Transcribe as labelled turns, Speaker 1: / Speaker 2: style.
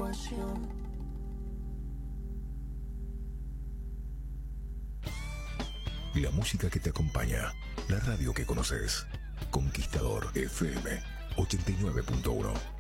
Speaker 1: pasión.
Speaker 2: La música que te acompaña, la radio que conoces. Conquistador FM 89.1.